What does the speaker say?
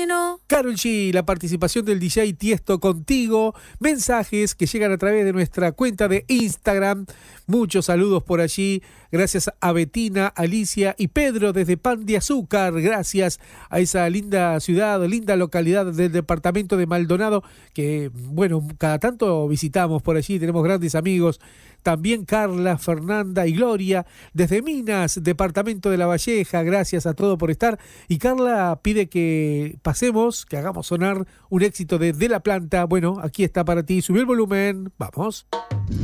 neno. Karol G, la participación del DJ Tiesto contigo, mensajes que llegan a través de nuestra cuenta de Instagram, muchos saludos por allí, gracias a Betina, Alicia y Pedro desde Pan de Azúcar, gracias a esa linda ciudad, linda localidad del departamento de Maldonado, que bueno, cada tanto visitamos por allí, tenemos grandes amigos. También Carla, Fernanda y Gloria desde Minas, departamento de La Valleja, gracias a todos por estar. Y Carla pide que pasemos, que hagamos sonar un éxito de La Planta. Bueno, aquí está para ti, subí el volumen, vamos.